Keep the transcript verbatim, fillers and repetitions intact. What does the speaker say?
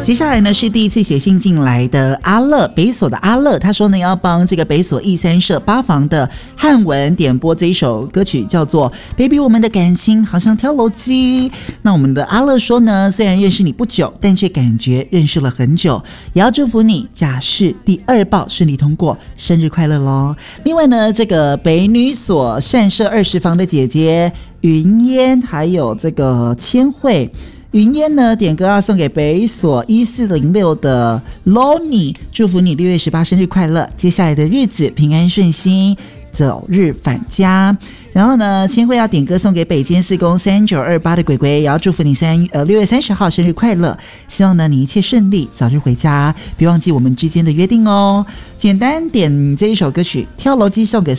接下来呢是第一次写信进来的阿乐，北所的阿乐，他说呢要帮这个北所一三社八房的汉文点播这一首歌曲，叫做 Baby 我们的感情好像跳楼机。那我们的阿乐说呢，虽然认识你不久，但却感觉认识了很久，也要祝福你假释第二报顺利通过，生日快乐咯。另外呢，这个北女所善社二十房的姐姐云烟还有这个千惠，云烟呢点歌要送给北所一四零六的 Lonnie， 祝福你六月十八生日快乐，接下来的日子平安顺心，走日返家。然后呢，千惠要点歌送给北监四公三九二八的鬼鬼，也要祝福你三呃六月三十号生日快乐，希望呢你一切顺利，早日回家，别忘记我们之间的约定哦。简单点这一首歌曲《跳楼机》送给